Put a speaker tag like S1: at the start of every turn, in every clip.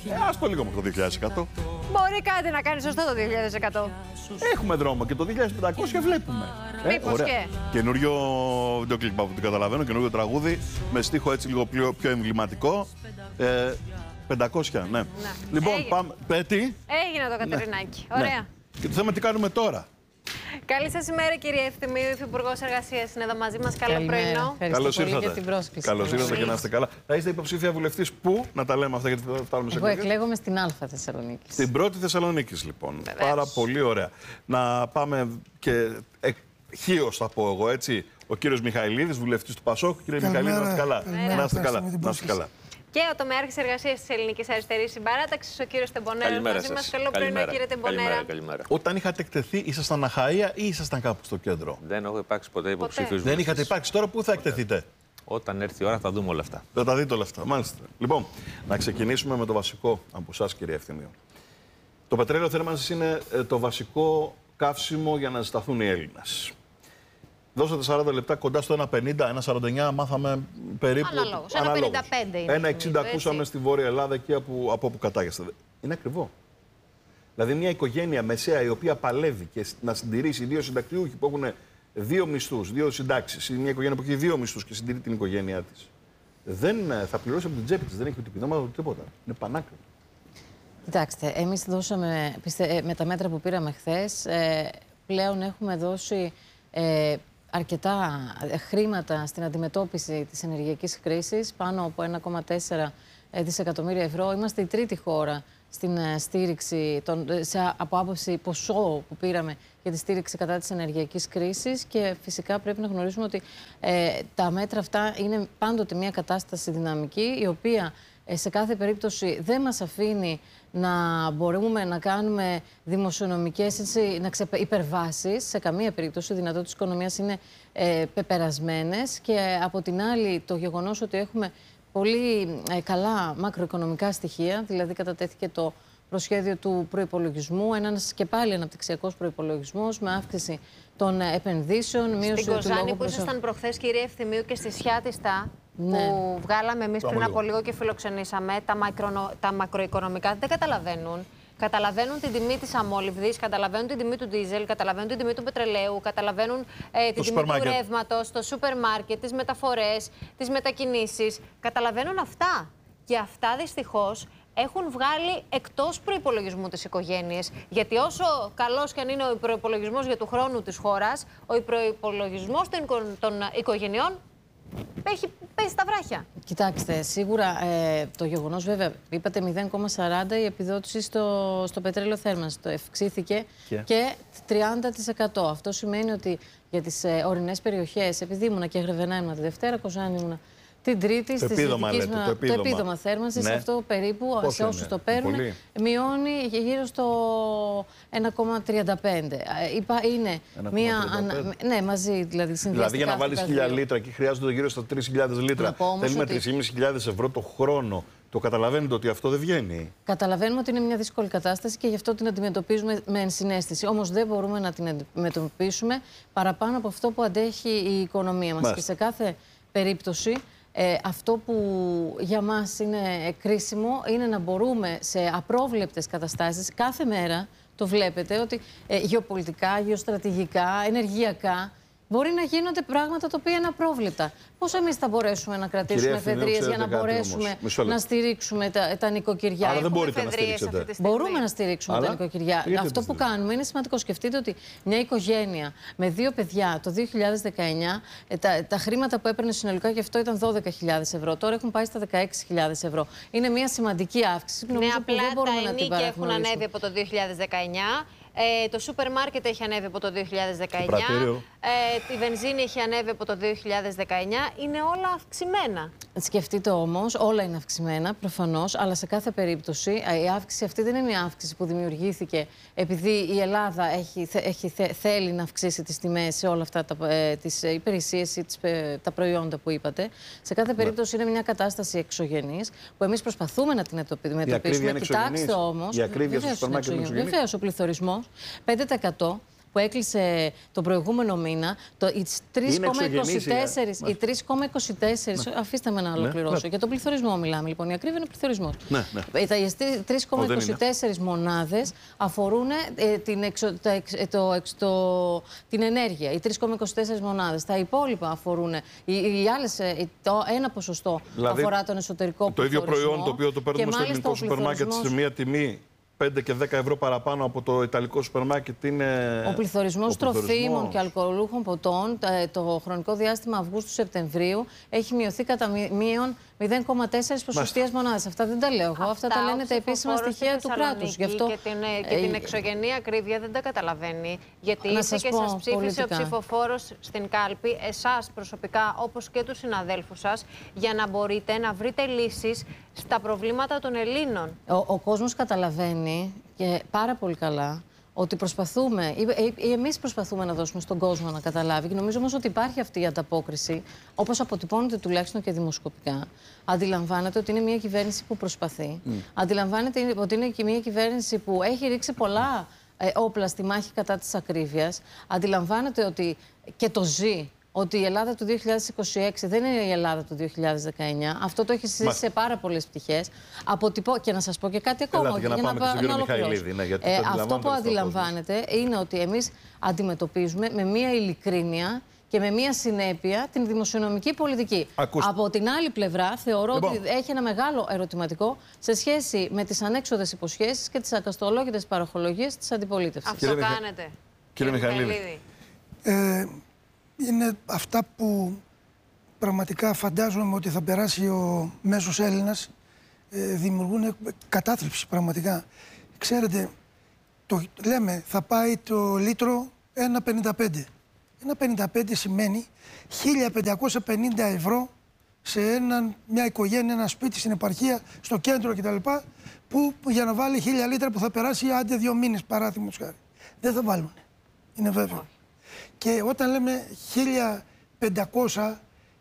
S1: Ας το λίγο με το 2.100.
S2: Μπορεί κάτι να κάνει σωστό το 2.100.
S1: Έχουμε δρόμο και το 2.500 βλέπουμε.
S2: Μήπως και.
S1: Καινούριο βίντεο κλιπ από ό,τι καταλαβαίνω, καινούριο τραγούδι με στίχο έτσι λίγο πιο εμβληματικό. 500, ναι. Λοιπόν,
S2: έγινε.
S1: πάμε. Τι?
S2: Έγινε το Κατερινάκι. Ωραία.
S1: Ναι. Και το θέμα τι κάνουμε τώρα.
S2: Καλή σας ημέρα, κύριε Ευθυμίου, Υφυπουργός Εργασίας είναι εδώ μαζί μας. Καλό πρωινό.
S1: Καλώς ήρθατε.
S3: Για την πρόσκληση.
S1: Καλώς ήρθατε και να είστε καλά. Θα είστε υποψήφια βουλευτής πού, να τα λέμε αυτά γιατί θα φτάνουμε σε
S3: Εγώ
S1: εκλογές.
S3: εκλέγομαι στην Α Θεσσαλονίκη.
S1: Στην πρώτη Θεσσαλονίκη, λοιπόν.
S2: Βεβαίως.
S1: Πάρα πολύ ωραία. Να πάμε και χίος θα πω εγώ, έτσι. Ο κύριος Μιχαηλίδης, βουλευτής του Πασόκ. Κύριε Μιχαηλίδη, να είστε καλά. Να είστε καλά. Να είστε καλά.
S2: Και ο τομεάρχης εργασίας της Ελληνικής Αριστερής Συμπαράταξης, ο κύριος Τεμπονέρας μαζί μας. Καλό πρωινό, κύριε Τεμπονέρα.
S4: Καλημέρα.
S1: Όταν είχατε εκτεθεί, ήσασταν Αχαΐα ή ήσασταν κάπου στο κέντρο?
S4: Δεν έχω υπάρξει ποτέ υποψήφιος.
S1: Δεν είχατε υπάρξει. Τώρα πού θα εκτεθείτε?
S4: Όταν έρθει η ώρα θα δούμε όλα αυτά.
S1: Θα τα δείτε όλα αυτά. Μάλιστα. Λοιπόν, να ξεκινήσουμε με το βασικό από εσάς, κύριε Ευθυμίου. Το πετρέλαιο θέρμανσης είναι το βασικό καύσιμο για να ζεσταθούν οι Έλληνες. Δώσατε 40 λεπτά κοντά στο 1,50, 1,49 μάθαμε περίπου.
S2: Αναλόγως. 1,55 είναι.
S1: 1,60 ακούσαμε στη Βόρεια Ελλάδα εκεί από όπου κατάγεστε. Είναι ακριβό. Δηλαδή, μια οικογένεια μεσαία η οποία παλεύει και να συντηρήσει δύο συντακτριούχοι που έχουν δύο μισθούς, δύο συντάξεις, ή μια οικογένεια που έχει δύο μισθούς και συντηρεί την οικογένειά της, δεν θα πληρώσει από την τσέπη της, δεν έχει ούτε επιδόματα ούτε τίποτα. Είναι πανάκριβο.
S3: Κοιτάξτε, εμείς δώσαμε, με τα μέτρα που πήραμε χθες, πλέον έχουμε δώσει αρκετά χρήματα στην αντιμετώπιση της ενεργειακής κρίσης, πάνω από 1,4 δισεκατομμύρια ευρώ. Είμαστε η τρίτη χώρα στην στήριξη, από άποψη ποσό που πήραμε για τη στήριξη κατά της ενεργειακής κρίσης και φυσικά πρέπει να γνωρίζουμε ότι τα μέτρα αυτά είναι πάντοτε μια κατάσταση δυναμική η οποία σε κάθε περίπτωση δεν μας αφήνει να μπορούμε να κάνουμε δημοσιονομικές υπερβάσεις. Σε καμία περίπτωση οι δυνατότητες της οικονομίας είναι πεπερασμένες και από την άλλη το γεγονός ότι έχουμε πολύ καλά μακροοικονομικά στοιχεία, δηλαδή κατατέθηκε το προσχέδιο του προϋπολογισμού, ένας και πάλι αναπτυξιακός προϋπολογισμός με αύξηση των επενδύσων, μείωση του λόγου.
S2: Στην Κοζάνη που ήσασταν προχθές, κύριε Ευθυμίου, και στη Σιάτιστα, που βγάλαμε εμείς πριν από λίγο και φιλοξενήσαμε, τα μακροοικονομικά δεν καταλαβαίνουν. Καταλαβαίνουν την τιμή της αμόλυβδης, καταλαβαίνουν την τιμή του ντίζελ, καταλαβαίνουν την τιμή του πετρελαίου, καταλαβαίνουν την τιμή του ρεύματος, το σούπερ μάρκετ, τις μεταφορές, τις μετακινήσεις. Καταλαβαίνουν αυτά. Και αυτά δυστυχώς έχουν βγάλει εκτός προϋπολογισμού τις οικογένειες. Γιατί όσο καλός και αν είναι ο προϋπολογισμός για του χρόνου της χώρας, ο προϋπολογισμός των οικογενειών πέσει στα βράχια. Κοιτάξτε,
S3: σίγουρα το γεγονός, βέβαια, είπατε 0,40 η επιδότηση στο πετρέλαιο θέρμανσης. Το αυξήθηκε και 30%. Αυτό σημαίνει ότι για τις ορεινές περιοχές, επειδή ήμουνα και Γρεβενά ήμουνα τη Δευτέρα, Κοζάνη ήμουνα την Τρίτη,
S1: το
S3: επίδομα θέρμανσης,
S1: ναι.
S3: Αυτό περίπου σε όσους το παίρνουν μειώνει γύρω στο 1,35. Είναι μία. Ναι, μαζί δηλαδή.
S1: Δηλαδή για να βάλεις 1.000 λίτρα και χρειάζονται γύρω στα 3.000 λίτρα. Θέλουμε 3.500 ευρώ το χρόνο. Το καταλαβαίνετε ότι αυτό δεν βγαίνει?
S3: Καταλαβαίνουμε ότι είναι μια δύσκολη κατάσταση και γι' αυτό την αντιμετωπίζουμε με ενσυναίσθηση. Όμως δεν μπορούμε να την αντιμετωπίσουμε παραπάνω από αυτό που αντέχει η οικονομία μας. Και σε κάθε περίπτωση, αυτό που για μας είναι κρίσιμο είναι να μπορούμε σε απρόβλεπτες καταστάσεις κάθε μέρα, το βλέπετε, ότι γεωπολιτικά, γεωστρατηγικά, ενεργειακά, μπορεί να γίνονται πράγματα τα οποία είναι απρόβλεπτα. Πώς εμείς θα μπορέσουμε να κρατήσουμε εφεδρείες για να μπορέσουμε να στηρίξουμε τα νοικοκυριά?
S1: Άρα δεν μπορείτε να στηρίξετε.
S3: Μπορούμε να στηρίξουμε τα νοικοκυριά. Αυτό που κάνουμε είναι σημαντικό. Σκεφτείτε ότι μια οικογένεια με 2 παιδιά το 2019, τα χρήματα που έπαιρνε συνολικά γι' αυτό ήταν 12.000 ευρώ. Τώρα έχουν πάει στα 16.000 ευρώ. Είναι μια σημαντική αύξηση που νομίζω που δεν μπορούμε να την παραγνωρίσουμε.
S2: Έχουν ανέβει από το 2019. Το σούπερ μάρκετ έχει ανέβει από το 2019. Η βενζίνη έχει ανέβει από το 2019. Είναι όλα αυξημένα.
S3: Σκεφτείτε όμως, όλα είναι αυξημένα, προφανώς, αλλά σε κάθε περίπτωση η αύξηση αυτή δεν είναι μια αύξηση που δημιουργήθηκε επειδή η Ελλάδα θέλει να αυξήσει τις τιμές σε όλα αυτά τις υπηρεσίες ή τα προϊόντα που είπατε. Σε κάθε περίπτωση είναι μια κατάσταση εξωγενής που εμείς προσπαθούμε να την αντιμετωπίσουμε. Κοιτάξτε όμως,
S1: η ακρίβεια στο σούπερ μάρκετ είναι εξωγενής.
S3: Βεβαίως, ο πληθωρισμός 5%. που έκλεισε τον προηγούμενο μήνα, οι 3,24. Αφήστε με να ολοκληρώσω. Για τον πληθωρισμό μιλάμε λοιπόν. Η ακρίβεια είναι πληθωρισμός. Οι 3,24 μονάδες αφορούν την ενέργεια. Οι 3,24 μονάδες. Τα υπόλοιπα αφορούν. Οι άλλες, ένα ποσοστό δηλαδή, αφορά τον εσωτερικό πληθωρισμό.
S1: Το ίδιο προϊόν το οποίο το παίρνουμε στο ελληνικό σούπερ μάρκετ σε μία τιμή 5 και 10 ευρώ παραπάνω από το ιταλικό σούπερ μάρκετ είναι.
S3: Ο πληθωρισμός τροφίμων και αλκοολούχων ποτών το χρονικό διάστημα Αυγούστου-Σεπτεμβρίου έχει μειωθεί κατά μείον 0,4 ποσοστίες μονάδες. Αυτά δεν τα λέω εγώ. Αυτά τα λένε τα επίσημα στοιχεία του κράτους.
S2: Και την εξωγενή ακρίβεια δεν τα καταλαβαίνει. Γιατί είσαι και σας ψήφισε ο ψηφοφόρος στην κάλπη, εσάς προσωπικά, όπως και τους συναδέλφους σας, για να μπορείτε να βρείτε λύσεις στα προβλήματα των Ελλήνων. Ο
S3: κόσμος καταλαβαίνει και πάρα πολύ καλά ότι προσπαθούμε, ή εμείς προσπαθούμε να δώσουμε στον κόσμο να καταλάβει, και νομίζω όμως ότι υπάρχει αυτή η ανταπόκριση, όπως αποτυπώνεται τουλάχιστον και δημοσκοπικά. Αντιλαμβάνεται ότι είναι μια κυβέρνηση που προσπαθεί. Αντιλαμβάνεται ότι είναι και μια κυβέρνηση που έχει ρίξει πολλά όπλα στη μάχη κατά της ακρίβειας. Αντιλαμβάνεται ότι και το ζει. Ότι η Ελλάδα του 2026 δεν είναι η Ελλάδα του 2019. Αυτό το έχει συζητήσει σε πάρα πολλές πτυχές. Και να σας πω και κάτι ακόμα.
S1: Για να ολοκληρώσω.
S3: Αυτό που αντιλαμβάνεται είναι ότι εμείς αντιμετωπίζουμε με μία ειλικρίνεια και με μία συνέπεια την δημοσιονομική πολιτική. Από την άλλη πλευρά, θεωρώ ότι έχει ένα μεγάλο ερωτηματικό σε σχέση με τις ανέξοδες υποσχέσεις και τις ακαστολόγητες παροχολογίες της αντιπολίτευσης.
S2: Αυτό κάνετε.
S1: Κύριε Μιχαηλίδη.
S5: Είναι αυτά που πραγματικά φαντάζομαι ότι θα περάσει ο μέσος Έλληνας, δημιουργούν κατάθλιψη πραγματικά. Ξέρετε, λέμε θα πάει το λίτρο 1,55. 1,55 σημαίνει 1.550 ευρώ σε μια οικογένεια, ένα σπίτι στην επαρχία, στο κέντρο κτλ. Που για να βάλει 1.000 λίτρα που θα περάσει άντε 2 μήνες παράδειγμα χάρη. Δεν θα βάλουν. Είναι βέβαιο. Και όταν λέμε 1.500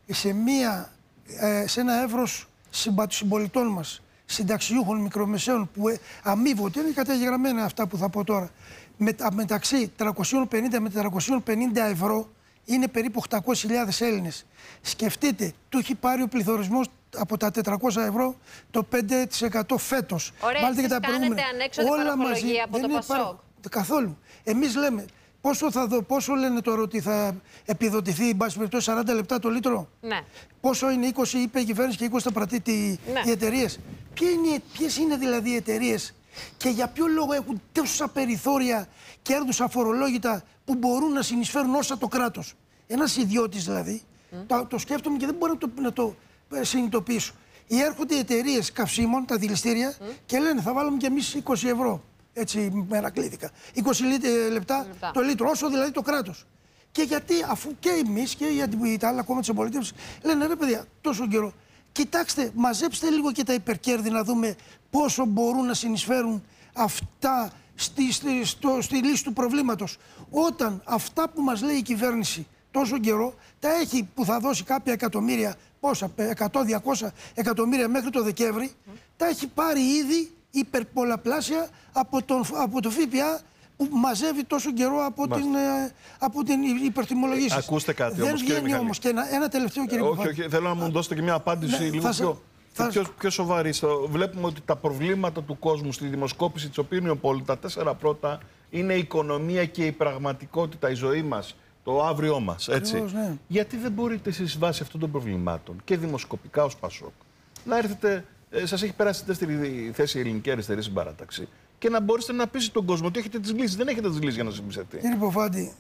S5: σε ένα εύρος συμπολιτών μας, συνταξιούχων, μικρομεσαίων, που αμείβονται, είναι καταγεγραμμένα αυτά που θα πω τώρα, μεταξύ 350 με 450 ευρώ είναι περίπου 800.000 Έλληνες. Σκεφτείτε, του έχει πάρει ο πληθωρισμός από τα 400 ευρώ το 5% φέτος.
S2: Ωραία, εσείς κάνετε ανέξοδη παροχολογία από το ΠΑΣΟΚ.
S5: Καθόλου. Εμείς λέμε, πόσο λένε τώρα ότι θα επιδοτηθεί, εν πάση περιπτώσει, 40 λεπτά το λίτρο.
S2: Ναι.
S5: Πόσο είναι 20, είπε η κυβέρνηση, και 20 θα πρατεί οι εταιρείες. Ποιες είναι δηλαδή οι εταιρείες και για ποιο λόγο έχουν τόσα περιθώρια κέρδους αφορολόγητα που μπορούν να συνεισφέρουν όσα το κράτος. Ένας ιδιώτης δηλαδή, το σκέφτομαι και δεν μπορώ να το συνειδητοποιήσω. Έρχονται οι εταιρείες καυσίμων, τα δηληστήρια, και λένε θα βάλουμε κι εμείς 20 ευρώ. Έτσι μερακλήθηκα. 20 λεπτά το λίτρο, όσο δηλαδή το κράτος. Και γιατί, αφού και εμείς και τα άλλα κόμματα της αντιπολίτευσης λένε ρε παιδιά, τόσο καιρό, κοιτάξτε, μαζέψτε λίγο και τα υπερκέρδη να δούμε πόσο μπορούν να συνεισφέρουν αυτά στη λύση του προβλήματος. Όταν αυτά που μας λέει η κυβέρνηση τόσο καιρό τα έχει, που θα δώσει κάποια εκατομμύρια, πόσα, 100-200 εκατομμύρια μέχρι το Δεκέμβρη, τα έχει πάρει ήδη υπερπολαπλάσια από το ΦΠΑ που μαζεύει τόσο καιρό από την υπερτιμολογήση.
S1: Ακούστε κάτι
S5: δεν βγαίνει όμως. Και ένα τελευταίο, κύριε Κουφάτη.
S1: Όχι, θέλω να μου δώσετε και μια απάντηση λίγο πιο σοβαρή. Βλέπουμε ότι τα προβλήματα του κόσμου στη δημοσκόπηση της Opinion Poll, τα 4 πρώτα, είναι η οικονομία και η πραγματικότητα, η ζωή μας, το αύριό μας.
S5: Ακριβώς, ναι.
S1: Γιατί δεν μπορείτε εσείς βάσει αυτών των προβλημάτων και δημοσκοπικά ως ΠΑΣΟΚ να έρθετε, σας έχει περάσει στη θέση η ελληνική αριστερή συμπαράταξη, και να μπορέσετε να πείσετε τον κόσμο ότι έχετε τις λύσεις? Δεν έχετε τις λύσεις για να συμπιστευτεί.
S5: Κύριε Ποφάντη,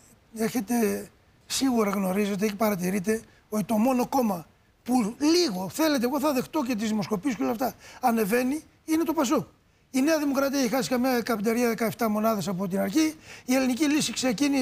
S5: σίγουρα γνωρίζετε ή παρατηρείτε ότι το μόνο κόμμα που λίγο θέλετε, εγώ θα δεχτώ και τις δημοσκοπήσεις και όλα αυτά, ανεβαίνει, είναι το ΠΑΣΟΚ. Η Νέα Δημοκρατία έχει χάσει καμιά καπιτερία 17 μονάδες από την αρχή. Η ελληνική λύση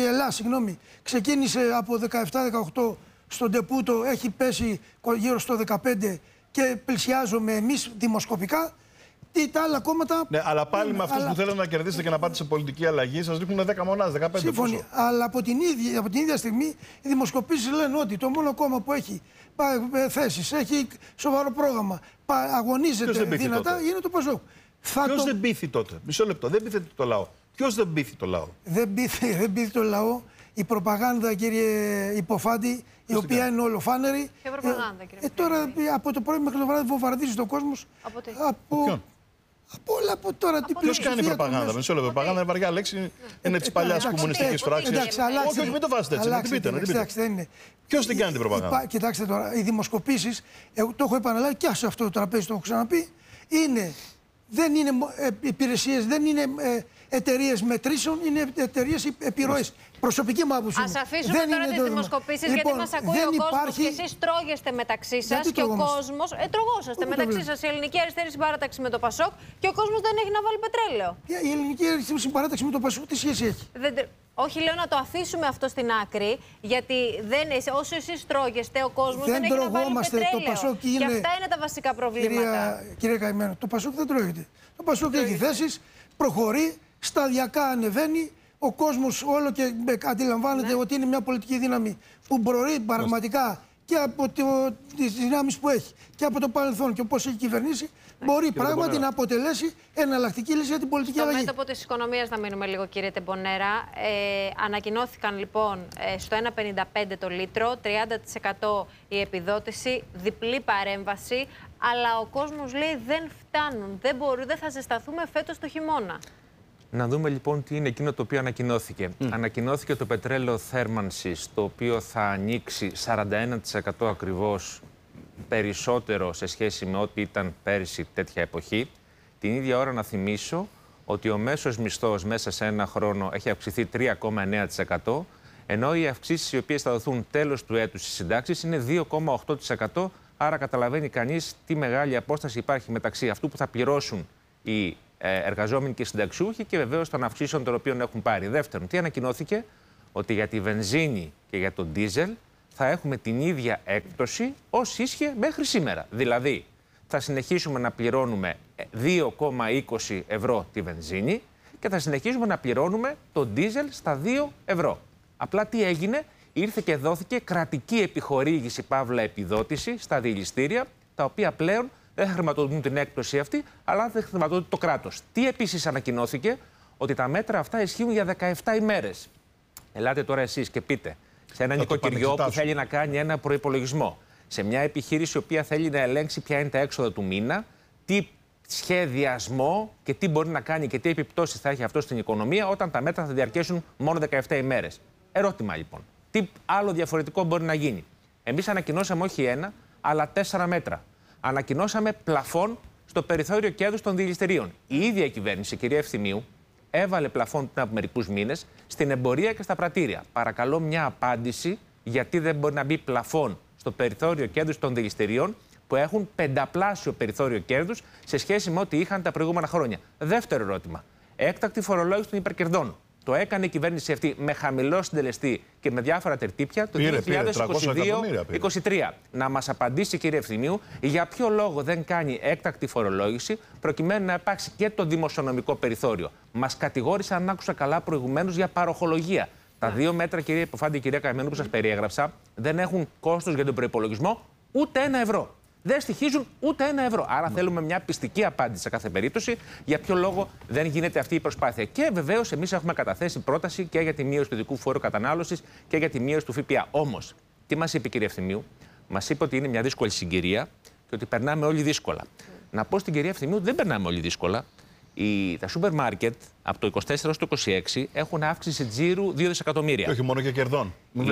S5: ξεκίνησε από 17-18 στον Τεπούτο, έχει πέσει γύρω στο 15 και πλησιάζουμε εμείς δημοσκοπικά. Τα άλλα κόμματα.
S1: Ναι, αλλά πάλι με αυτούς που θέλουν να κερδίσετε και να πάτε σε πολιτική αλλαγή, σας δείχνουν 10 μονάδες, 15.
S5: Σύμφωνοι. Αλλά από την ίδια στιγμή οι δημοσκοπήσεις λένε ότι το μόνο κόμμα που έχει θέσεις, έχει σοβαρό πρόγραμμα, αγωνίζεται δυνατά, είναι το ΠΑΣΟΚ.
S1: Ποιος δεν πείθει τότε? Μισό λεπτό. Δεν πείθετε το λαό. Ποιος δεν πείθει το λαό?
S5: Δεν πείθει το λαό. Η προπαγάνδα, κύριε Υποφάντη, η οποία είναι ολοφάνερη.
S2: Ποια προπαγάνδα, κύριε
S5: Τώρα από το πρωί μέχρι το βράδυ βομβαρδίζει τον κόσμο.
S2: Από τι?
S5: Από όλα από τώρα.
S1: Ποιος κάνει προπαγάνδα? Μισό λεπτό. Προπαγάνδα είναι βαριά λέξη. Είναι της παλιάς κομμουνιστικής πράξης. Όχι, μην το βάζετε έτσι. Να την πείτε. Ποιος την κάνει την προπαγάνδα?
S5: Κοιτάξτε τώρα, οι δημοσκοπήσεις, το έχω επαναλάβει και σε αυτό το τραπέζι, το έχω ξαναπεί, δεν είναι υπηρεσίες, δεν είναι εταιρείες μετρήσεων, είναι εταιρείες επιρροές. Προσωπική μου άποψη.
S2: Ας αφήσουμε τώρα τις δημοσκοπήσεις, γιατί μας ακούει ο κόσμος και εσείς τρώγεστε μεταξύ σας και ο κόσμος. Τρογόσαστε μεταξύ σας η Ελληνική Αριστερή Συμπαράταξη με το Πασόκ και ο κόσμος δεν έχει να βάλει πετρέλαιο.
S5: Η Ελληνική Αριστερή Συμπαράταξη με το Πασόκ τι σχέση έχει?
S2: Όχι, λέω να το αφήσουμε αυτό στην άκρη, γιατί όσο εσείς τρώγεστε, ο κόσμος δεν έχει να βάλει πετρέλαιο. Και αυτά είναι τα βασικά προβλήματα.
S5: Κύριε Καημένο, το Πασόκ δεν τρώγεται. Το Πασόκ έχει θέσεις, προχωρεί, σταδιακά ανεβαίνει. Ο κόσμος όλο και αντιλαμβάνεται ότι είναι μια πολιτική δύναμη που μπορεί πραγματικά και από τις δυνάμεις που έχει και από το παρελθόν και όπως έχει κυβερνήσει, μπορεί πράγματι να αποτελέσει εναλλακτική λύση για την πολιτική αλλαγή.
S2: Στο μέτωπο της οικονομίας, να μείνουμε λίγο, κύριε Τεμπονέρα, ανακοινώθηκαν λοιπόν στο 1,55 το λίτρο, 30% η επιδότηση, διπλή παρέμβαση, αλλά ο κόσμος λέει δεν φτάνουν, δεν θα ζεσταθούμε φέτος το χειμώνα.
S4: Να δούμε λοιπόν τι είναι εκείνο το οποίο ανακοινώθηκε. Ανακοινώθηκε το πετρέλαιο θέρμανσης, το οποίο θα ανοίξει 41% ακριβώς περισσότερο σε σχέση με ό,τι ήταν πέρυσι τέτοια εποχή. Την ίδια ώρα να θυμίσω ότι ο μέσος μισθός μέσα σε ένα χρόνο έχει αυξηθεί 3,9%, ενώ οι αυξήσεις οι οποίες θα δοθούν τέλος του έτους στις συντάξεις είναι 2,8%. Άρα καταλαβαίνει κανείς τι μεγάλη απόσταση υπάρχει μεταξύ αυτού που θα πληρώσουν οι εργαζόμενοι και συνταξιούχοι και βεβαίως των αυξήσεων των οποίων έχουν πάρει. Δεύτερον, τι ανακοινώθηκε? Ότι για τη βενζίνη και για το ντίζελ θα έχουμε την ίδια έκπτωση ως ίσχυε μέχρι σήμερα. Δηλαδή, θα συνεχίσουμε να πληρώνουμε 2,20 ευρώ τη βενζίνη και θα συνεχίσουμε να πληρώνουμε το ντίζελ στα 2 ευρώ. Απλά τι έγινε? Ήρθε και δόθηκε κρατική επιχορήγηση παύλα επιδότηση στα δηληστήρια, τα οποία πλέον δεν θα χρηματοδοτούν την έκπτωση αυτή, αλλά θα χρηματοδοτούν το κράτος. Τι επίσης ανακοινώθηκε? Ότι τα μέτρα αυτά ισχύουν για 17 ημέρες. Ελάτε τώρα εσείς και πείτε, σε ένα νοικοκυριό που θέλει να κάνει ένα προϋπολογισμό, σε μια επιχείρηση η οποία θέλει να ελέγξει ποια είναι τα έξοδα του μήνα, τι σχεδιασμό και τι μπορεί να κάνει και τι επιπτώσεις θα έχει αυτό στην οικονομία, όταν τα μέτρα θα διαρκέσουν μόνο 17 ημέρες. Ερώτημα λοιπόν, τι άλλο διαφορετικό μπορεί να γίνει? Εμείς ανακοινώσαμε όχι ένα, αλλά 4 μέτρα. Ανακοινώσαμε πλαφόν στο περιθώριο κέρδους των δηληστηρίων. Η ίδια η κυβέρνηση, κυρία Ευθυμίου, έβαλε πλαφόν πριν από μερικούς μήνες στην εμπορία και στα πρατήρια. Παρακαλώ μια απάντηση, γιατί δεν μπορεί να μπει πλαφόν στο περιθώριο κέρδους των δηληστηρίων που έχουν 5πλάσιο περιθώριο κέρδους σε σχέση με ό,τι είχαν τα προηγούμενα χρόνια. Δεύτερο ερώτημα. Έκτακτη φορολόγηση των υπερκερδών. Το έκανε η κυβέρνηση αυτή με χαμηλό συντελεστή και με διάφορα τερτύπια το 2022-2023. Να μας απαντήσει, κύριε Ευθυμίου, για ποιο λόγο δεν κάνει έκτακτη φορολόγηση προκειμένου να υπάρξει και το δημοσιονομικό περιθώριο. Μας κατηγόρησαν, αν άκουσα καλά προηγουμένως, για παροχολογία. Τα 2 μέτρα, κύριε Υποφάντη, κυρία Καημένο, που σας περιέγραψα, δεν έχουν κόστος για τον προϋπολογισμό ούτε 1 ευρώ. Δεν στοιχίζουν ούτε 1 ευρώ. Άρα θέλουμε μια πιστική απάντηση σε κάθε περίπτωση για ποιο λόγο δεν γίνεται αυτή η προσπάθεια. Και βεβαίως εμείς έχουμε καταθέσει πρόταση και για τη μείωση του ειδικού φόρου κατανάλωσης και για τη μείωση του ΦΠΑ. Όμως, τι μας είπε η κυρία Ευθυμίου? Μας είπε ότι είναι μια δύσκολη συγκυρία και ότι περνάμε όλοι δύσκολα. Να πω στην κυρία Ευθυμίου, δεν περνάμε όλοι δύσκολα. Τα σούπερ μάρκετ από το 24 έως το 26 έχουν αύξηση τζίρου 2 δισεκατομμύρια. Και
S1: όχι μόνο και κερδών.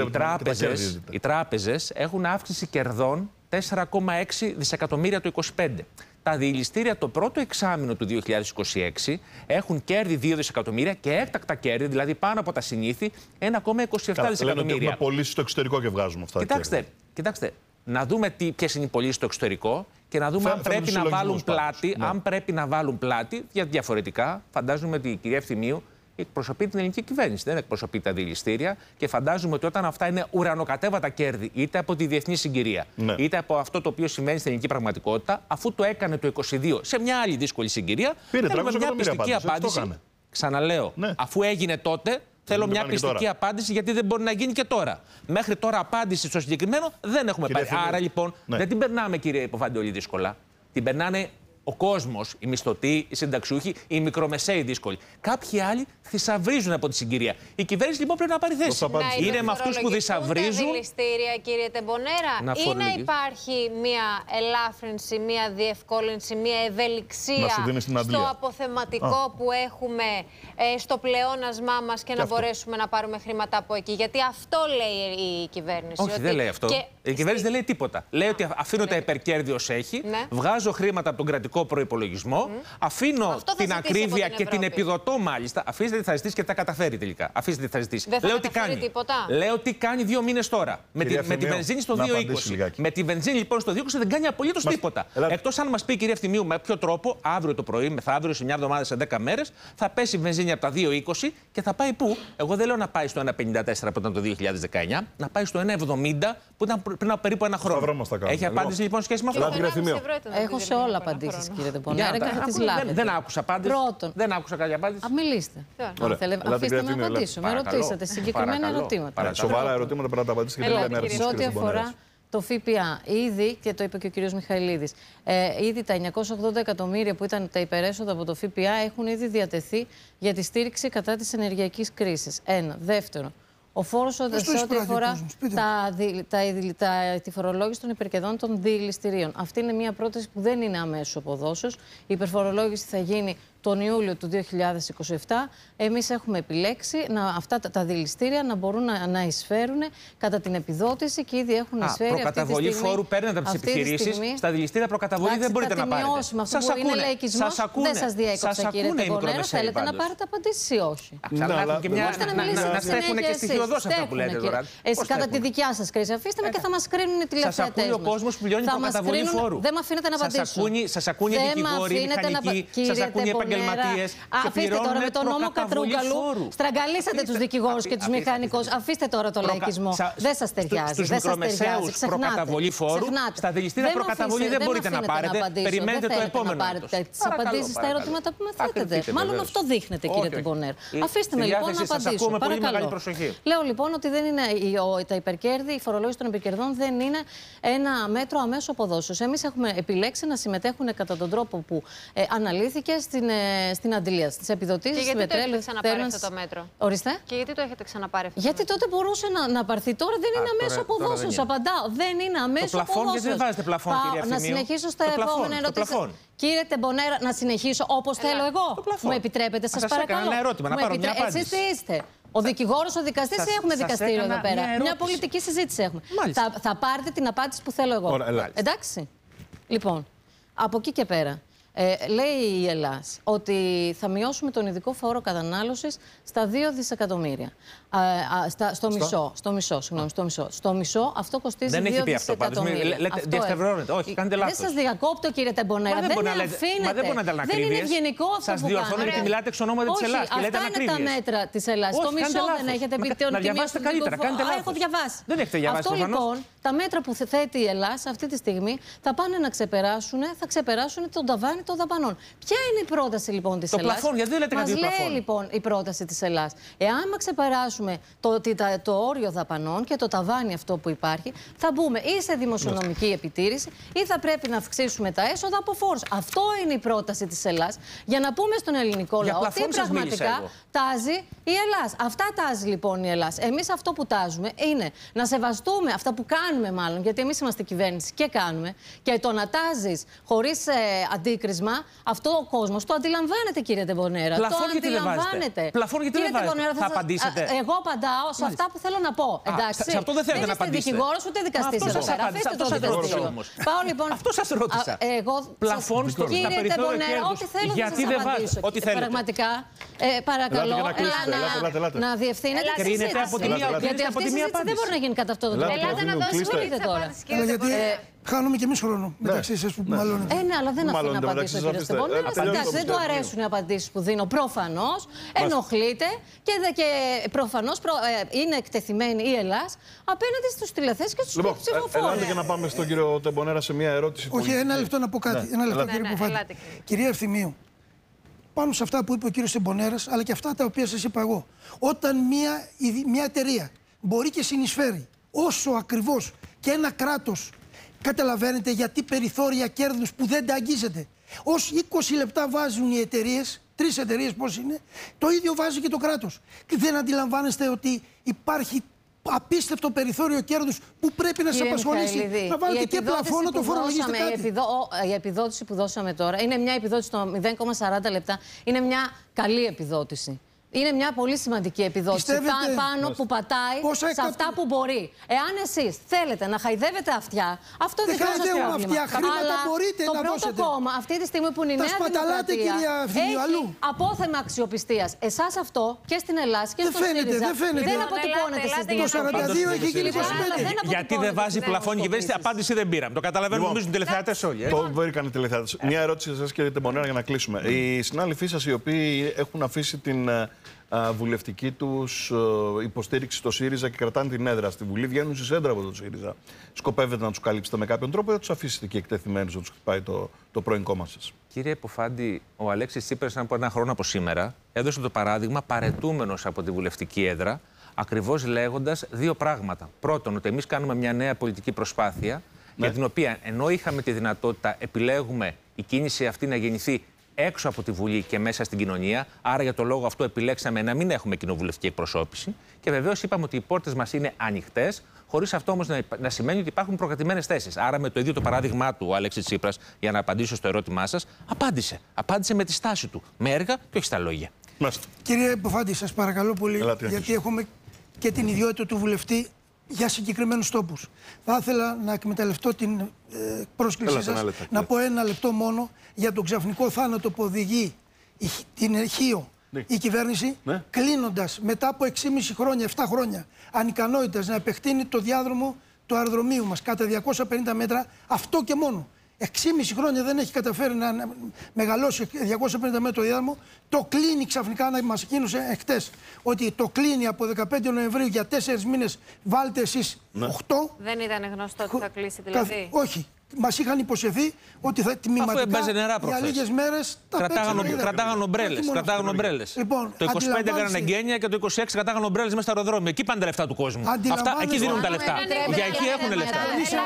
S4: Οι τράπεζες έχουν αύξηση κερδών 4,6 δισεκατομμύρια το 2025. Τα δηληστήρια το πρώτο εξάμηνο του 2026 έχουν κέρδη 2 δισεκατομμύρια και έκτακτα κέρδη, δηλαδή πάνω από τα συνήθη, 1,27 δισεκατομμύρια.
S1: Έχουμε πωλήσει στο εξωτερικό και βγάζουμε αυτά.
S4: Κοιτάξτε, να δούμε ποιες είναι οι πωλήσεις στο εξωτερικό και να δούμε αν πρέπει να βάλουν πλάτη. Αν πρέπει να βάλουν πλάτη, διαφορετικά φαντάζομαι ότι η κυρία Ευθυμίου εκπροσωπεί την ελληνική κυβέρνηση, δεν εκπροσωπεί τα δηληστήρια και φαντάζομαι ότι όταν αυτά είναι ουρανοκατέβατα κέρδη, είτε από τη διεθνή συγκυρία, είτε από αυτό το οποίο συμβαίνει στην ελληνική πραγματικότητα, αφού το έκανε το 2022 σε μια άλλη δύσκολη συγκυρία, θέλουμε μια πιστική απάντηση. Ξαναλέω, αφού έγινε τότε, θέλω μια πιστική απάντηση, γιατί δεν μπορεί να γίνει και τώρα. Μέχρι τώρα απάντηση στο συγκεκριμένο δεν έχουμε πάρει. Άρα λοιπόν δεν την περνάμε, κύριε Υποφάντη, όλοι δύσκολα. Την περνάνε Ο κόσμος, οι μισθωτοί, οι συνταξιούχοι, οι μικρομεσαίοι δύσκολοι. Κάποιοι άλλοι θησαυρίζουν από τη συγκυρία. Η κυβέρνηση λοιπόν πρέπει να πάρει θέση. Είναι με αυτούς που θησαυρίζουν.
S2: Τα δηληστήρια, κύριε Τεμπονέρα, ή να υπάρχει μια ελάφρυνση, μια διευκόλυνση, μια ευελιξία στο αποθεματικό που έχουμε στο πλεόνασμά μας και να μπορέσουμε να πάρουμε χρήματα από εκεί. Γιατί αυτό λέει η κυβέρνηση.
S4: Όχι, δεν λέει αυτό. Η κυβέρνηση δεν λέει τίποτα. Λέει ότι αφήνω τα υπερκέρδη ως έχει, βγάζω χρήματα από τον κρατικό προϋπολογισμό, αφήνω την ακρίβεια και την επιδοτώ μάλιστα. Αφήστε τι θα ζητήσει και τα καταφέρει τελικά. Αφήστε τι θα ζητήσει.
S2: Δεν θα καταφέρει τίποτα.
S4: Λέω τι κάνει 2 μήνες τώρα. Με τη βενζίνη στο 2,20. Με τη βενζίνη λοιπόν στο 2,20 δεν κάνει απολύτως τίποτα. Εκτός αν μας πει η κυρία Ευθυμίου με ποιο τρόπο, αύριο το πρωί, μεθαύριο, σε μια εβδομάδα, σε 10 μέρες, θα πέσει η βενζίνη από τα 2,20 και θα πάει πού? Εγώ δεν λέω να πάει στο 1,54 που ήταν το 2019, να πάει στο 1,70 που ήταν πριν από περίπου ένα χρόνο. Έχει απάντηση λοιπόν σχέση με αυτό?
S3: Έχω σε όλα απαντήσεις, κύριε Τεμπονέρα, και θα τις λάβετε.
S4: Δεν άκουσα απάντηση.
S3: Πρώτον.
S4: Δεν άκουσα κάποια απάντηση.
S3: Μιλήστε. Αφήστε με να απαντήσω. Με ρωτήσατε συγκεκριμένα ερωτήματα.
S1: Σοβαρά ερωτήματα πρέπει να τα απαντήσετε και δεν λέμε ερωτήσεις.
S3: Σε ό,τι αφορά το ΦΠΑ, ήδη, και το είπε και ο κύριος Μιχαηλίδης, ήδη τα 980 εκατομμύρια που ήταν τα υπερέσοδα από το ΦΠΑ έχουν ήδη διατεθεί για τη στήριξη κατά της ενεργειακής κρίσης. Ένα. Δεύτερο, ο φόρος σε ό,τι αφορά τη φορολόγηση των υπερκερδών των δηληστηρίων. Αυτή είναι μια πρόταση που δεν είναι αμέσως αποδόσεως. Η υπερφορολόγηση θα γίνει τον Ιούλιο του 2027. Εμείς έχουμε επιλέξει αυτά τα δηληστήρια να μπορούν να εισφέρουν κατά την επιδότηση και ήδη έχουν εισφέρει.
S4: Προκαταβολή φόρου παίρνετε από τις επιχειρήσεις. Στα δηληστήρια προκαταβολή δεν μπορείτε να πάρετε.
S3: Σας ακούνε. Δεν σας διέκοψα, κύριε Τεμπονέρα. Θέλετε να πάρετε απαντήσεις ή όχι?
S4: Να στέκουν και στοιχειοδός αυτά που λέτε τώρα.
S3: Κατά τη δικιά σας κρίση. Αφήστε με και θα μας κρίνουν οι τηλεθεατές μας.
S4: Σας ακούει ο κόσμος που πληρώνει προκαταβολή φόρου.
S3: Δεν με αφήνετε να απαντήσω.
S4: Σας ακούνε οι δικηγόροι, οι μηχανικοί, σας ακούνε οι επαγγελματίες.
S3: Αφήστε τώρα με τον νόμο Κατρούγκαλου. Στραγγαλίσατε τους δικηγόρους και τους μηχανικούς. Αφήστε τώρα το λαϊκισμό. Δεν σας ταιριάζει.
S4: Στους μικρομεσαίους προκαταβολή φόρου, στα δηληστήρια προκαταβολή δεν μπορείτε να πάρετε. Περιμένετε το επόμενο.
S3: Τις απαντήσεις στα ερωτήματα που με θέτετε. Μάλλον αυτό δείχνετε, κύριε Τεμπονέρα. Αφήστε με λοιπόν να απαντήσω. Παρακαλώ. Λέω λοιπόν ότι δεν είναι τα υπερκέρδη, η φορολόγηση των υπερκερδών δεν είναι ένα μέτρο αμέσως αποδόσεως. Εμείς έχουμε επιλέξει να συμμετέχουν κατά τον τρόπο που αναλύθηκε στην αντιλία, στις επιδοτήσεις,
S2: στην πετρέλαιο. Γιατί το έχετε ξαναπάρει αυτό το μέτρο?
S3: Ορίστε.
S2: Και γιατί το έχετε ξαναπάρει αυτό?
S3: Γιατί τότε μπορούσε να πάρθει. Τώρα δεν είναι αμέσως αποδόσεως. Απαντάω. Δεν είναι αμέσως αποδόσεως.
S4: Γιατί δεν βάζετε πλαφόν, κυρία Ευθυμίου?
S3: Να συνεχίσω στα επόμενα ερωτήματα. Κύριε Τεμπονέρα, να συνεχίσω όπως θέλω εγώ? Μου επιτρέπετε, σας παρακαλώ?
S4: Ένα ερώτημα, να πάρω μια απάντηση.
S3: Εσείς τι είστε? Ο δικηγόρος, ο δικαστής, ή έχουμε δικαστήριο εδώ πέρα? Μια πολιτική συζήτηση έχουμε. Θα πάρετε την απάντηση που θέλω εγώ. Εντάξει. Λοιπόν, από εκεί και πέρα. Λέει η Ελλάς ότι θα μειώσουμε τον ειδικό φόρο κατανάλωσης στα 2 δισεκατομμύρια. Στο μισό αυτό κοστίζει 2 δισεκατομμύρια.
S4: Δεν έχει πει αυτό πάντως. Διασταυρώνετε. Όχι, κάνετε λάθος.
S3: Δεν σας διακόπτω, κύριε Τεμπονέρα. Δεν με αφήνετε. Δεν είναι ευγενικό αυτό που
S4: σας διορθώνω γιατί μιλάτε εξ ονόματι της Ελλάς.
S3: Αυτά είναι τα μέτρα της Ελλάς. Το μισό δεν έχετε πει.
S4: Να διαβάσετε καλύτερα. Κάνετε λάθος.
S3: Έχω διαβάσει.
S4: Δεν έχετε διαβάσει προφανώς.
S3: Αυτό λοιπόν, τα μέτρα που θέτει η Ελλάς αυτή τη στιγμή θα πάνε να ξεπεράσουν τον ταβάνι των δαπανών. Ποια είναι η πρόταση λοιπόν της Ελλάς?
S4: Το πλαφόν, γιατί δεν λέτε κάτι πλαφόν?
S3: Μας λέει λοιπόν η πρόταση της Ελλάς. Εάν ξεπεράσουμε το όριο δαπανών και το ταβάνι αυτό που υπάρχει, θα μπούμε ή σε δημοσιονομική επιτήρηση ή θα πρέπει να αυξήσουμε τα έσοδα από φόρους. Αυτό είναι η πρόταση της Ελλάς. Για να πούμε στον ελληνικό λαό τι πραγματικά τάζει η Ελλάς. Αυτά τάζει λοιπόν η Ελλάς. Εμείς αυτό που τάζουμε είναι να σεβαστούμε αυτά που κάνουμε, μάλλον, γιατί εμείς είμαστε κυβέρνηση και κάνουμε, και το να τάζεις χωρίς αντίκρισμα, αυτό ο κόσμος το αντιλαμβάνεται, κύριε Τεμπονέρα.
S4: Πλαφόν γιατί δεν βάζετε? Πλαφόν γιατί δεν βάζετε? Θα απαντήσετε?
S3: Εγώ απαντάω σε αυτά που θέλω να πω. Εντάξει.
S4: Σε αυτό δεν θέλετε να απαντήσετε.
S3: Είστε δικηγόρος ούτε δικαστής εδώ πέρα. Αφήστε το δικαστήριο. Πάω λοιπόν.
S4: Αυτό σας ρώτησα.
S3: Πλαφόν στο
S4: περιθώριο κέρδους.
S3: Κύριε Τεμπονέρα, ό,τι θέλω να σας απαντήσω.
S4: Ό,τι θέλετε.
S3: Πραγματικά, παρακαλώ να διευθύνετε τη συζήτηση. Γιατί αυτή η συζήτηση δεν μπορεί να γίνει κατά αυτόν τον τρόπο.
S2: Ελάτε να δώσουμε τώρα.
S5: Χάνουμε κι εμείς χρόνο μεταξύ εσάς που μαλώνετε.
S3: Ναι, αλλά δεν αφήνω να απαντήσω, κύριε Τεμπονέρα. Δεν του αρέσουν οι απαντήσεις που δίνω. Προφανώς ενοχλείται και προφανώς είναι εκτεθειμένη η Ελλάς απέναντι στους τηλεθέσεις και στους ψηφοφόρους.
S1: Ελάτε και να πάμε στον κύριο Τεμπονέρα σε μια ερώτηση.
S5: Όχι, ένα λεπτό να πω κάτι. Ένα λεπτό, κύριε Ποφάτη. Κυρία Ευθυμίου, πάνω σε αυτά που είπε ο κύριος Τεμπονέρας, αλλά και αυτά τα οποία σας είπα εγώ. Όταν μια εταιρεία μπορεί και συνεισφέρει όσο ακριβώς και ένα κράτος Καταλαβαίνετε γιατί περιθώρια κέρδους που δεν τα αγγίζετε. Ως 20 λεπτά βάζουν οι εταιρείες, 3 εταιρείες πώς είναι, το ίδιο βάζει και το κράτος. Και δεν αντιλαμβάνεστε ότι υπάρχει απίστευτο περιθώριο κέρδους που πρέπει να σας απασχολήσει. Να βάλετε και πλαφόν να το φορολογήσετε κάτι.
S3: Η επιδότηση που δώσαμε τώρα είναι μια επιδότηση στο 0,40 λεπτά. Είναι μια καλή επιδότηση. Είναι μια πολύ σημαντική επιδότηση πάνω που πατάει σε αυτά που μπορεί. Εάν εσείς θέλετε να χαϊδεύετε αυτιά, αυτό είναι δικό σας πρόβλημα.
S5: Χρήματα μπορείτε
S3: το
S5: να
S3: πρώτο
S5: δώσετε.
S3: κόμμα αυτή τη στιγμή που είναι η Νέα Δημοκρατία έχει απόθεμα αξιοπιστίας. Εσάς αυτό και στην Ελλάδα και στο ΣΥΡΙΖΑ δεν αποτυπώνεται στις
S5: Το 42 έχει γίνει 25.
S4: Γιατί δεν βάζει πλαφόν η κυβέρνηση, απάντηση δεν πήραμε. Το καταλαβαίνουμε, νομίζουν τηλεθεατές όλοι.
S1: Το βρήκαν οι τηλεθεατές. Μια ερώτηση σε εσάς, κύριε Τεμπονέρα, για να κλείσουμε. Οι συνάδελφοί σας, οι οποίοι έχουν αφήσει την βουλευτική τους υποστήριξη στο ΣΥΡΙΖΑ και κρατάνε την έδρα στη Βουλή, βγαίνουν στη σέντρα από το ΣΥΡΙΖΑ. Σκοπεύετε να τους καλύψετε με κάποιον τρόπο ή θα τους αφήσετε εκεί εκτεθειμένους να τους χτυπάει το πρώην κόμμα σας?
S4: Κύριε Ποφάντη, ο Αλέξης Τσίπρας, από ένα χρόνο από σήμερα, έδωσε το παράδειγμα παρετούμενος από τη βουλευτική έδρα, ακριβώς λέγοντας δύο πράγματα. Πρώτον, ότι εμείς κάνουμε μια νέα πολιτική προσπάθεια, για την οποία ενώ είχαμε τη δυνατότητα επιλέγουμε η κίνηση αυτή να γεννηθεί έξω από τη Βουλή και μέσα στην κοινωνία. Άρα, για το λόγο αυτό, επιλέξαμε να μην έχουμε κοινοβουλευτική εκπροσώπηση. Και βεβαίως είπαμε ότι οι πόρτες μας είναι ανοιχτές, χωρίς αυτό όμως να σημαίνει ότι υπάρχουν προκατημένες θέσεις. Άρα, με το ίδιο το παράδειγμά του, ο Αλέξης Τσίπρας, για να απαντήσω στο ερώτημά σας, απάντησε. Απάντησε με τη στάση του. Με έργα και όχι στα λόγια.
S5: Κύριε Ποφάντη, σας παρακαλώ πολύ, γιατί έχουμε και την ιδιότητα του βουλευτή για συγκεκριμένους τόπους. Θα ήθελα να εκμεταλλευτώ την πρόσκλησή σας να πω ένα λεπτό μόνο για τον ξαφνικό θάνατο που οδηγεί την ΧΙΟ η κυβέρνηση, κλείνοντας μετά από 6,5 χρόνια, 7 χρόνια ανικανότητας να επεκτείνει το διάδρομο του αεροδρομίου μας κατά 250 μέτρα, αυτό και μόνο. 6,5 χρόνια δεν έχει καταφέρει να μεγαλώσει 250 μέτρο διάδρομο. Το κλείνει ξαφνικά, να μας εκείνωσε εχθές ότι το κλείνει από 15 Νοεμβρίου για 4 μήνες. Βάλτε εσείς 8.
S2: Δεν ήταν γνωστό ότι θα κλείσει δηλαδή?
S5: Όχι. Μας είχαν υποσχεθεί ότι θα τμηματικά για λίγες μέρες τα
S4: κρατάγαν ομπρέλες.
S5: Λοιπόν,
S4: το 25 έκαναν εγγένεια και το 26 κρατάγαν ομπρέλες μέσα στα αεροδρόμια. Εκεί πάνε τα λεφτά του κόσμου. Εκεί δίνουν τα λεφτά. Για εκεί έχουν λεφτά.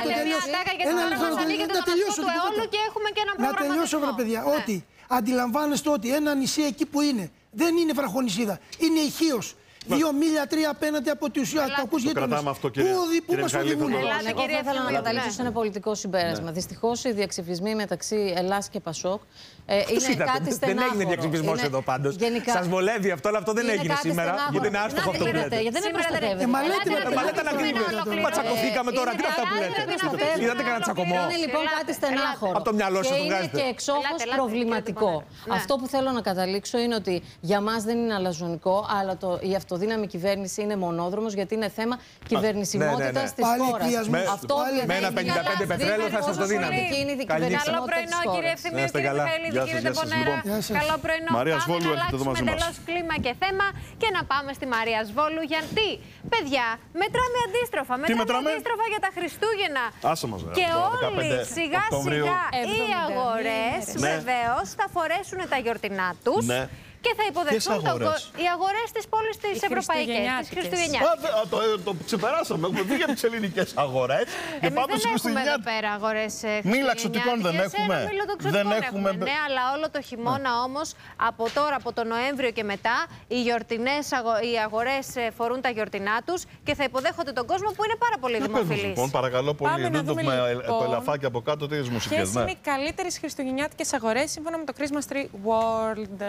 S5: Να τελειώσω, βρε παιδιά. Ότι αντιλαμβάνεστε ότι ένα νησί εκεί που είναι δεν είναι βραχονησίδα. Είναι η Χίος. 2 μίλια, 3 απέναντι από τους κακούς γείτονες. Πού μας οδηγούν?
S3: Εγώ θα ήθελα να καταλήξω σε ένα πολιτικό συμπέρασμα. Δυστυχώς οι διαξυφισμοί μεταξύ Ελλάς και Πασόκ είναι κάτι στενάχωρο.
S4: Δεν έγινε διαξυφισμός εδώ πάντως. Σας βολεύει αυτό, αλλά αυτό δεν έγινε σήμερα. Γιατί είναι άστοχο αυτό που λέτε.
S3: Γιατί δεν προστατεύεται.
S4: Μα λέτε να κρύβετε. Μα τσακωθήκαμε τώρα. Τι είναι αυτά που λέτε? Είδατε κανένα τσακωμό?
S3: Είναι λοιπόν κάτι στενάχωρο.
S4: Από το μυαλό σας το βγάζετε.
S3: Και είναι και εξόχως προβληματικό. Αυτό που θέλω να καταλήξω είναι ότι για μας δεν είναι αλαζονικό, αλλά η αυτοδύναμη κυβέρνηση είναι μονόδρομος, γιατί είναι θέμα κυβερνησιμότητας της χώρας.
S4: Με ένα 55 πετρέλαιο θα σας το δίναμε.
S2: Καλό πρωινό, κύριε Ευθυμίου, κύριε Μιχαηλίδη, κύριε Τεμπονέρα. Καλό πρωινό.
S1: Μαρία Σβόλου,
S2: να αλλάξουμε εντελώς κλίμα και θέμα και να πάμε στη Μαρία Σβόλου. Γιατί, παιδιά, μετράμε αντίστροφα. Μετράμε αντίστροφα για τα Χριστούγεννα. Και όλοι σιγά σιγά οι αγορές βεβαίως θα φορέσουν τα γιορτινά τους. Και θα υποδεχθούν οι αγορές της πόλης της Ευρωπαϊκής, της Χριστουγεννιάτικες.
S1: Το ξεπεράσαμε. Έχουμε δει για τις ελληνικές αγορές.
S2: Εμείς δεν έχουμε εδώ πέρα αγορές χριστουγεννιάτικες.
S1: Μήλα ξωτικών δεν έχουμε.
S2: Δεν έχουμε. Ναι, αλλά όλο το χειμώνα όμως, από τώρα, από τον Νοέμβριο και μετά, οι αγορές φορούν τα γιορτινά τους και θα υποδέχονται τον κόσμο που είναι πάρα πολύ δημοφιλής.
S1: Λοιπόν, παρακαλώ πολύ. Δεν το έχουμε το ελαφάκι από κάτω τις μουσικές.
S6: Ποιες είναι οι καλύτερες χριστουγεννιάτικες αγορές σύμφωνα με το Christmas Tree World?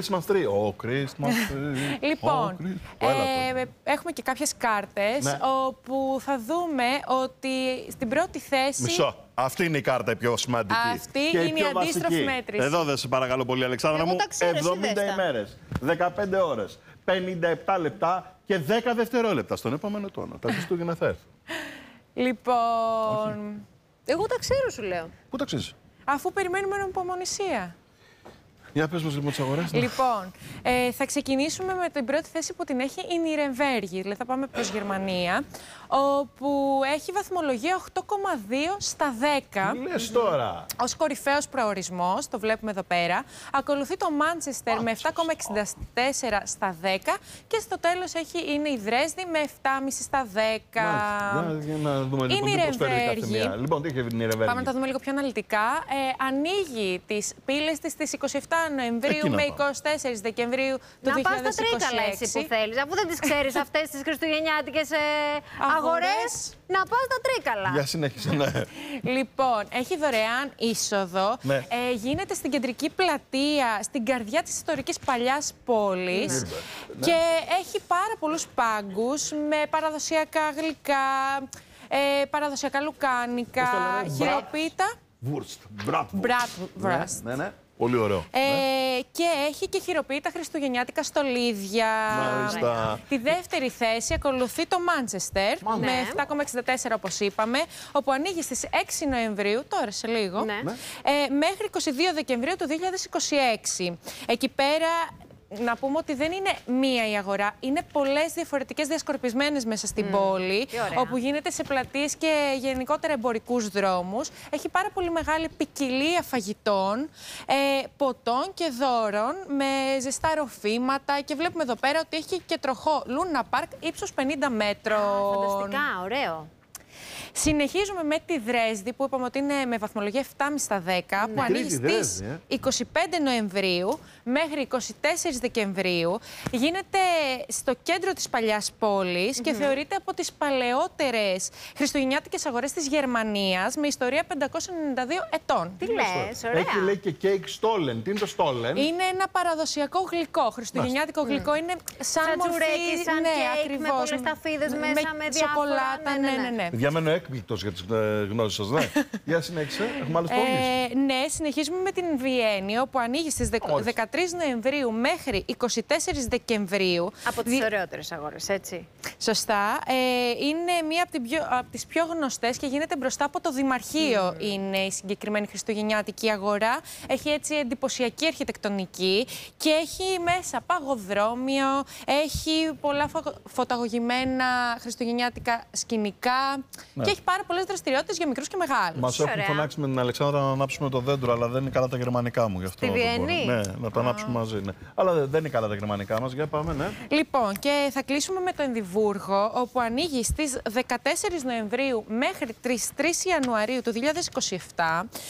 S6: Λοιπόν, έχουμε και κάποιες κάρτες όπου θα δούμε ότι στην πρώτη θέση...
S1: Μισό. Αυτή είναι η κάρτα η πιο σημαντική.
S6: Αυτή είναι η αντίστροφη μέτρηση.
S1: Εδώ δεν σε παρακαλώ πολύ, Αλεξάνδρα μου. 70 ημέρες, 15 ώρες, 57 λεπτά και 10 δευτερόλεπτα στον επόμενο τόνο. Τα Χριστούγεννα θα έρθουν.
S6: Λοιπόν...
S2: Εγώ τα ξέρω, σου λέω.
S1: Πού τα ξέρεις?
S6: Αφού περιμένουμε με υπομονησία.
S1: Για πες μας λοιπόν τις αγορές.
S6: Λοιπόν, θα ξεκινήσουμε με την πρώτη θέση που την έχει η Νιρεμβέργη. Δηλαδή θα πάμε προς Γερμανία, όπου έχει βαθμολογία 8,2 στα 10.
S1: Τι λες τώρα.
S6: Ως κορυφαίος προορισμός, το βλέπουμε εδώ πέρα. Ακολουθεί το Μάντσεστερ με 7,64 στα 10 και στο τέλος είναι η Δρέσδη με 7,5 στα 10.
S1: Για να δούμε λοιπόν τι προσφέρει κάθε μία. Λοιπόν, τι έχει η Νιρεμβέργη.
S6: Πάμε να τα δούμε λίγο πιο αναλυτικά. Ανοίγει τις πύλες της στις 27 Νοεμβρίου με 24 Δεκεμβρίου του 2026.
S2: Να πας στα Τρίκαλα εσύ που θέλεις, αφού δεν τις ξέρεις αυτές τις χριστουγεννιάτικες αγορές. Να πας στα Τρίκαλα.
S1: Για συνέχισε, ναι.
S6: Λοιπόν, έχει δωρεάν είσοδο.
S1: Ναι.
S6: Γίνεται στην κεντρική πλατεία, στην καρδιά της ιστορικής παλιάς πόλης.
S1: Ναι.
S6: Και έχει πάρα πολλούς πάγκους με παραδοσιακά γλυκά, παραδοσιακά λουκάνικα, χειροποίητα.
S1: Bratwurst. Ναι. Πολύ ωραίο.
S6: Και έχει και χειροποίητα χριστουγεννιάτικα στολίδια.
S1: Μάλιστα.
S6: Τη δεύτερη θέση ακολουθεί το Μάντσεστερ με 7,64 όπως είπαμε, όπου ανοίγει στις 6 Νοεμβρίου, τώρα σε λίγο, μέχρι 22 Δεκεμβρίου του 2026. Εκεί πέρα να πούμε ότι δεν είναι μία η αγορά, είναι πολλές διαφορετικές διασκορπισμένες μέσα στην πόλη, όπου γίνεται σε πλατείες και γενικότερα εμπορικούς δρόμους. Έχει πάρα πολύ μεγάλη ποικιλία φαγητών, ποτών και δώρων με ζεστά ροφήματα και βλέπουμε εδώ πέρα ότι έχει και τροχό Λούνα Πάρκ ύψους 50 μέτρων.
S2: Φανταστικά, ωραίο.
S6: Συνεχίζουμε με τη Δρέσδη που είπαμε ότι είναι με βαθμολογία 7,5 στα 10 που ανοίγει στις 25 Νοεμβρίου μέχρι 24 Δεκεμβρίου. Γίνεται στο κέντρο της παλιάς πόλης και θεωρείται από τις παλαιότερες χριστουγεννιάτικες αγορές της Γερμανίας με ιστορία 592 ετών.
S2: Τι λες, ωραία.
S1: Έχει λέει και cake stollen. Τι είναι το stollen?
S6: Είναι ένα παραδοσιακό γλυκό. Χριστουγεννιάτικο γλυκό είναι σαν
S2: τσουρέκι, σαν κέικ,
S6: ακριβώς,
S2: με πολλές ταφίδες μέσα, με διάφορα.
S6: σοκολάτα, ναι.
S1: Διαμένω έκπληκτος για τις γνώσεις σας, ναι. Για συνέχισε, έχουμε άλλες πόλεις.
S6: Ναι, συνεχίζουμε με την Βιέννη, όπου ανοίγει στις 13 Νοεμβρίου μέχρι 24 Δεκεμβρίου.
S2: Από τις ωραιότερες αγορές, έτσι.
S6: Σωστά. Είναι μία από τις πιο γνωστές και γίνεται μπροστά από το Δημαρχείο είναι η συγκεκριμένη χριστουγεννιάτικη αγορά. Έχει έτσι εντυπωσιακή αρχιτεκτονική και έχει μέσα παγοδρόμιο, έχει πολλά φωταγωγημένα χριστουγεννιάτικα σκηνικά και έχει πάρα πολλές δραστηριότητες για μικρούς και μεγάλους.
S1: Μας έχουν φωνάξει με την Αλεξάνδρα να ανάψουμε το δέντρο, αλλά δεν είναι καλά τα γερμανικά μου γι' αυτό.
S2: Στη Βιέννη?
S1: Ναι, να το ανάψουμε μαζί. Ναι. Αλλά δεν είναι καλά τα γερμανικά μας. Για πάμε, ναι.
S6: Λοιπόν, και θα κλείσουμε με το Εδιμβούργο, όπου ανοίγει στις 14 Νοεμβρίου μέχρι τις 3 Ιανουαρίου του 2027